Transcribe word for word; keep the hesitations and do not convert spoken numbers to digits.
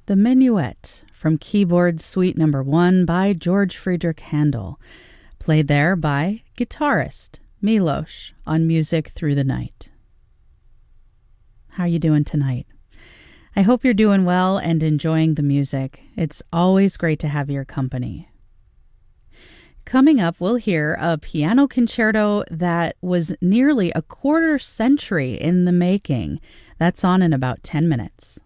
The Minuet from Keyboard Suite Number one by George Friedrich Handel, played there by guitarist Milos on Music Through the Night. How are you doing tonight? I hope you're doing well and enjoying the music. It's always great to have your company. Coming up, we'll hear a piano concerto that was nearly a quarter century in the making. That's on in about ten minutes.